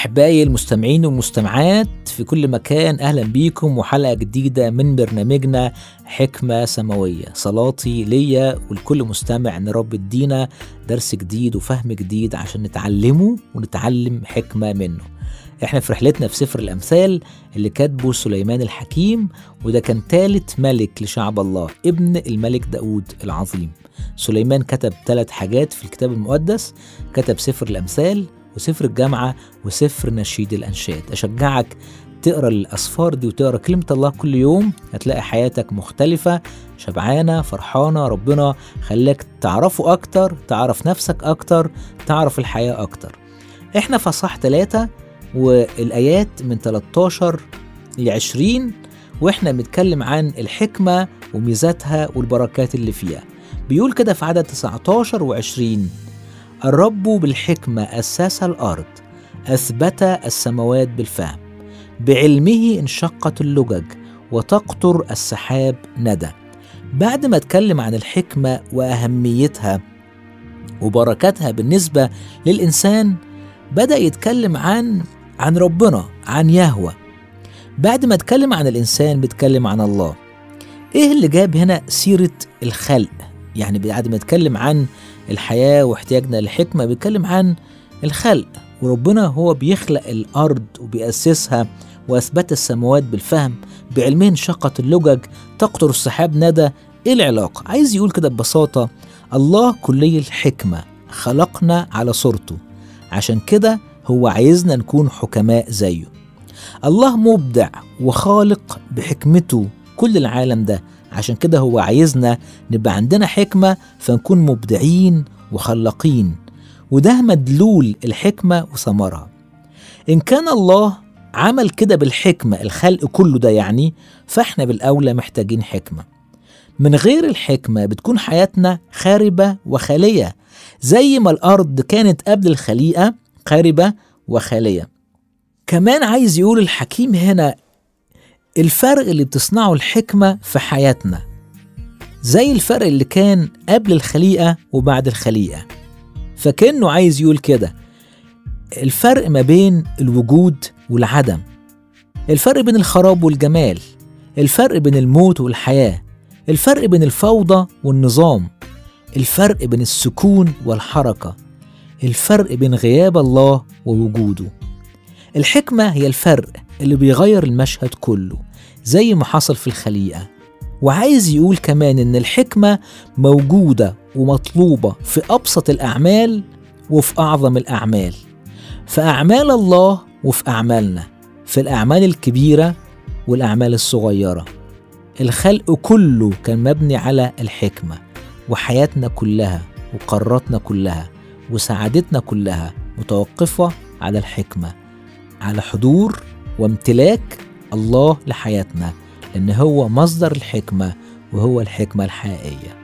أحبائي المستمعين والمستمعات في كل مكان، أهلا بيكم وحلقة جديدة من برنامجنا حكمة سماوية. صلاتي ليا ولكل مستمع أن رب يدينا درس جديد وفهم جديد عشان نتعلمه ونتعلم حكمة منه. احنا في رحلتنا في سفر الأمثال اللي كاتبه سليمان الحكيم، وده كان ثالث ملك لشعب الله، ابن الملك داود العظيم. سليمان كتب 3 حاجات في الكتاب المقدس، كتب سفر الأمثال وسفر الجامعة وسفر نشيد الأنشاد. أشجعك تقرأ الأسفار دي وتقرأ كلمة الله كل يوم، هتلاقي حياتك مختلفة، شبعانة، فرحانة. ربنا خلاك تعرفه أكتر، تعرف نفسك أكتر، تعرف الحياة أكتر. إحنا في أصحاح 3 والآيات من 13 ل20، وإحنا بنتكلم عن الحكمة وميزاتها والبركات اللي فيها. بيقول كده في عدد 19 و20: الرب بالحكمة أسس الأرض، أثبت السماوات بالفهم، بعلمه انشقت اللجج وتقطر السحاب ندى. بعد ما اتكلم عن الحكمة وأهميتها وبركاتها بالنسبة للإنسان، بدأ يتكلم عن ربنا، عن يهوه. بعد ما اتكلم عن الإنسان بيتكلم عن الله. إيه اللي جاب هنا سيرة الخلق؟ يعني بعد ما اتكلم عن الحياة واحتياجنا للحكمة بيتكلم عن الخلق، وربنا هو بيخلق الأرض وبيأسسها، وأثبت السماوات بالفهم، بعلمه انشقت اللجج، تقطر السحاب ندى. إيه العلاقة؟ عايز يقول كده ببساطة: الله كلي الحكمة، خلقنا على صورته، عشان كده هو عايزنا نكون حكماء زيه. الله مبدع وخالق بحكمته كل العالم ده، عشان كده هو عايزنا نبقى عندنا حكمة فنكون مبدعين وخلاقين، وده مدلول الحكمة وثمرها. إن كان الله عمل كده بالحكمة الخلق كله ده، يعني فإحنا بالأولى محتاجين حكمة. من غير الحكمة بتكون حياتنا خاربة وخالية، زي ما الأرض كانت قبل الخليقة خاربة وخالية. كمان عايز يقول الحكيم هنا الفرق اللي بتصنعه الحكمة في حياتنا، زي الفرق اللي كان قبل الخليقة وبعد الخليقة. فكأنه عايز يقول كده الفرق ما بين الوجود والعدم، الفرق بين الخراب والجمال، الفرق بين الموت والحياة، الفرق بين الفوضى والنظام، الفرق بين السكون والحركة، الفرق بين غياب الله ووجوده. الحكمة هي الفرق اللي بيغير المشهد كله، زي ما حصل في الخليقة. وعايز يقول كمان إن الحكمة موجودة ومطلوبة في أبسط الأعمال وفي أعظم الأعمال، في أعمال الله وفي أعمالنا، في الأعمال الكبيرة والأعمال الصغيرة. الخلق كله كان مبني على الحكمة، وحياتنا كلها وقراراتنا كلها وسعادتنا كلها متوقفة على الحكمة، على حضور وامتلاك الله لحياتنا، لأن هو مصدر الحكمة وهو الحكمة الحقيقية.